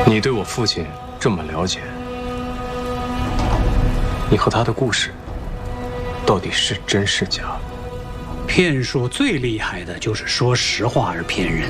你对我父亲这么了解，你和他的故事到底是真是假？ 骗术最厉害的就是说实话而骗人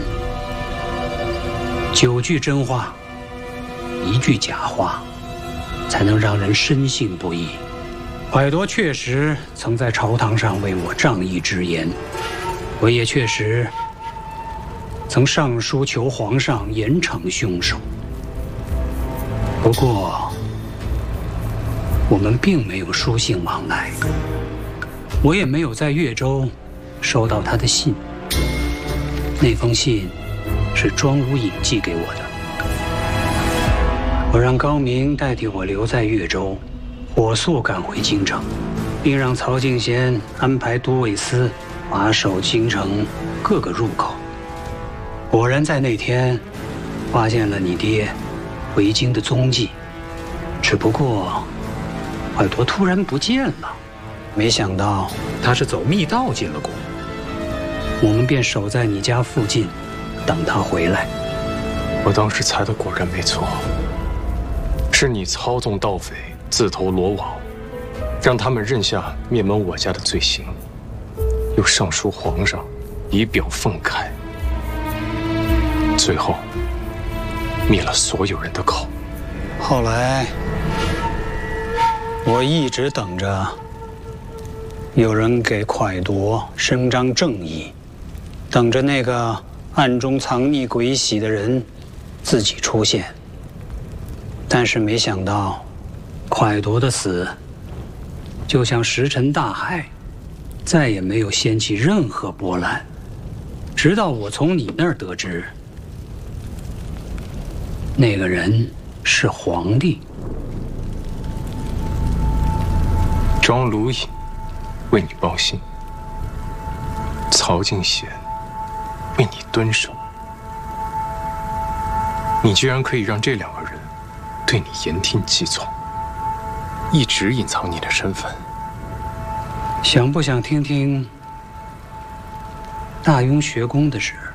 ，9句真话，1句假话，才能让人深信不疑。蒯夺确实曾在朝堂上为我仗义直言，我也确实曾上书求皇上严惩凶手。不过，我们并没有书信往来，我也没有在越州收到他的信。那封信是庄如影寄给我的。我让高明代替我留在越州，火速赶回京城，并让曹敬贤安排都尉司把守京城各个入口。果然在那天发现了你爹回京的踪迹，只不过蒯夺突然不见了，没想到他是走密道进了宫。我们便守在你家附近，等他回来。 我当时猜的果然没错，是你操纵盗匪自投罗网，让他们认下灭门我家的罪行，又上书皇上，以表愤慨，最后灭了所有人的口。 后来我一直等着有人给蒯夺伸张正义，等着那个暗中藏匿鬼玺的人自己出现。但是没想到，蒯夺的死就像石沉大海，再也没有掀起任何波澜。直到我从你那儿得知，那个人是皇帝。 庄如影为你报信，曹敬贤为你蹲守，你居然可以让这2个人对你言听计从，一直隐藏你的身份。 想不想听听大雍学宫的事？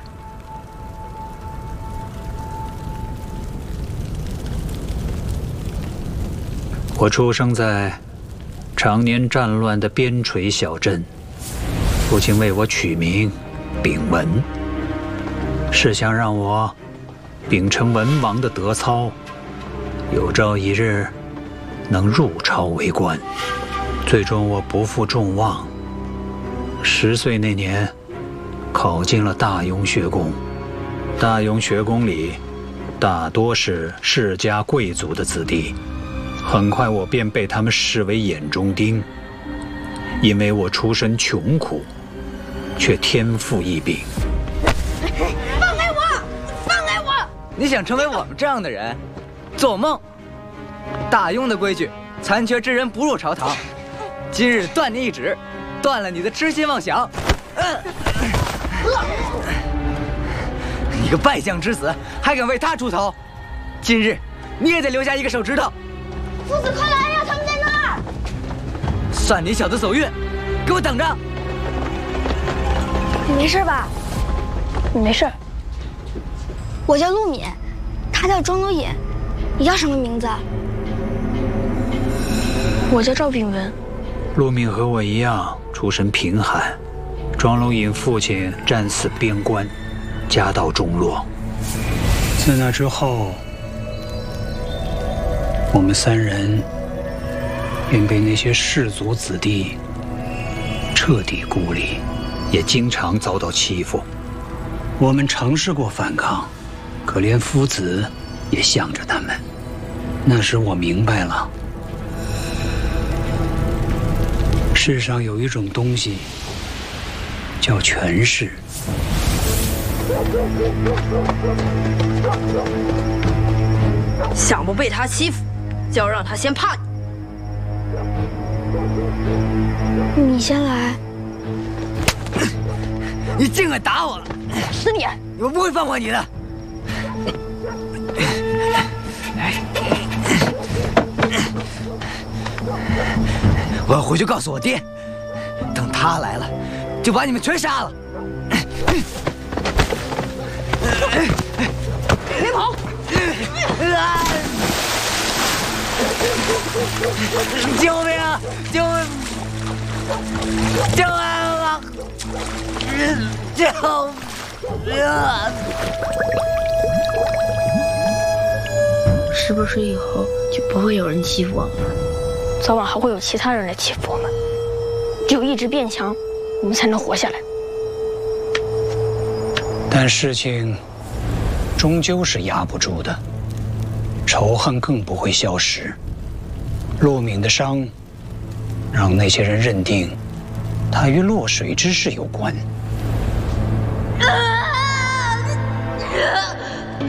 我出生在常年战乱的边陲小镇，父亲为我取名秉文，是想让我秉承文王的德操，有朝一日能入朝为官。最终我不负众望，10岁那年考进了大雍学宫。大雍学宫里大多是世家贵族的子弟，很快我便被他们视为眼中钉。因为我出身穷苦，却天赋异禀。 放开我！放开我！ 你想成为我们这样的人，做梦！大雍的规矩，残缺之人不入朝堂。今日断你一指，断了你的痴心妄想。你个败将之子，还敢为他出头？今日你也得留下一个手指头。 父子，快来呀！他们在那儿。 算你小子走运，给我等着！ 你没事吧？你没事。我叫陆敏，他叫庄如影。你叫什么名字？我叫赵秉文。 陆敏和我一样，出身贫寒。庄如影父亲战死边关，家道中落。自那之后，我们3人便被那些士族子弟彻底孤立，也经常遭到欺负。我们尝试过反抗，可连夫子也向着他们。那时我明白了，世上有一种东西叫权势。 想不被他欺负，就要让他先怕你。 你先来。 你竟敢打我！ 死你！ 我不会放过你的。我要回去告诉我爹，等他来了，就把你们全杀了。 别跑！ 救命！救命！救命啊！救命！ 是不是以后就不会有人欺负我们了？早晚还会有其他人来欺负我们。只有一直变强，我们才能活下来。 但事情终究是压不住的，仇恨更不会消失。陆敏的伤，让那些人认定他与落水之事有关。